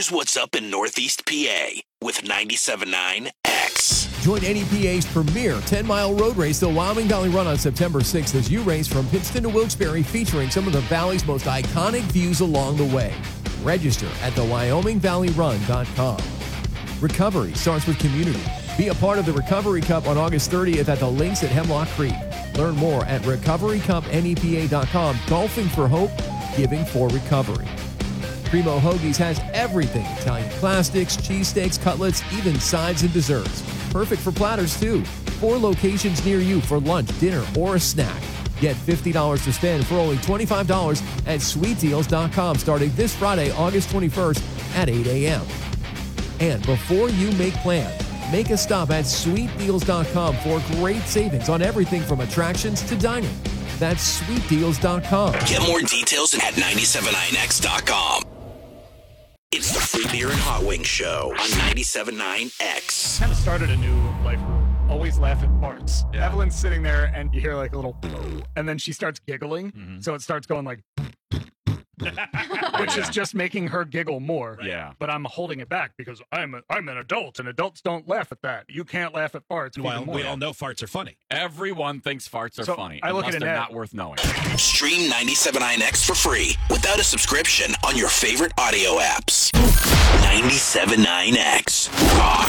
Here's what's up in Northeast PA with 97.9 X. Join NEPA's premier 10-mile road race, the Wyoming Valley Run, on September 6th as you race from Pittston to Wilkes-Barre, featuring some of the Valley's most iconic views along the way. Register at thewyomingvalleyrun.com. Recovery starts with community. Be a part of the Recovery Cup on August 30th at the links at Hemlock Creek. Learn more at recoverycupnepa.com. Golfing for hope, giving for recovery. Primo Hoagies has everything: Italian classics, cheesesteaks, cutlets, even sides and desserts. Perfect for platters, too. 4 locations near you for lunch, dinner, or a snack. Get $50 to spend for only $25 at sweetdeals.com starting this Friday, August 21st at 8 a.m. And before you make plans, make a stop at sweetdeals.com for great savings on everything from attractions to dining. That's sweetdeals.com. Get more details at 979x.com. It's the Free Beer and Hot Wings Show on 97.9 X. Kind of started a new life rule. Always laugh at farts. Yeah. Evelyn's sitting there and you hear like a little, and then she starts giggling. Mm-hmm. So it starts going like, which is just making her giggle more. Yeah. But I'm holding it back because I'm an adult and adults don't laugh at that. You can't laugh at farts. Well, we all know farts are funny. Everyone thinks farts are funny. I look at they're not worth knowing. Stream 97.9 X for free without a subscription on your favorite audio apps. 97.9 X. Rock.